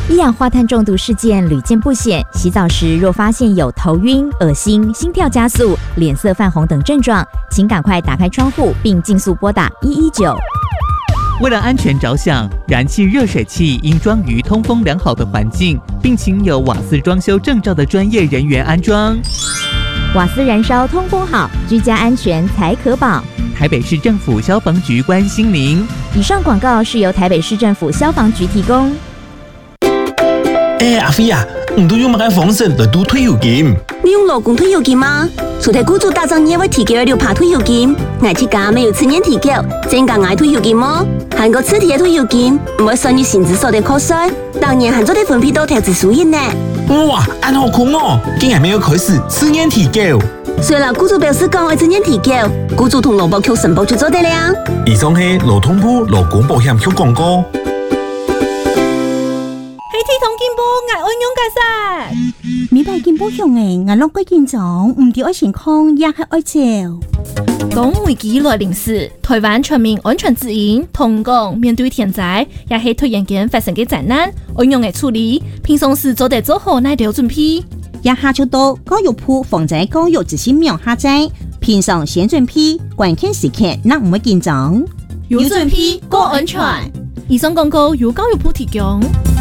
一氧化碳中毒事件屡见不鲜，洗澡时若发现有头晕、恶心、心跳加速、脸色泛红等症状，请赶快打开窗户并尽速拨打119。 为了安全着想，燃气热水器应装于通风良好的环境，并请有瓦斯装修证照的专业人员安装。 瓦斯燃烧通风好，居家安全才可保。 台北市政府消防局关心您。 以上广告是由台北市政府消防局提供。 阿飞啊，唔都用乜嘢方式嚟賭退休金？ 你用勞工退休金嗎？除咗雇主打仗也會提供6%退休金，我自家沒有次年提繳，增加我退休金麼？韓國次提嘅退休金唔會算於薪資所得課稅，當年韓做的分配到投資收益呢。 哇，安好酷哦！竟然沒有開始次年提繳。 雖然雇主表示講會次年提繳，雇主同勞保局申報就做得了。 以上係勞通部勞工保險局廣告。 體同健保愛安用解釋， 美白健保用誒，我落過健狀，唔掉愛健康，也係愛照。 當危機來臨時，台灣全民安全指引同講面對天災，也係突然間發生嘅災難，安用嘅處理，平常時做得做好乃條準備。 也下就到教育部防災教育執行苗下載，平常先準備，關鍵時刻那唔會緊張， 有準備，過安全。以上廣告由教育部提供。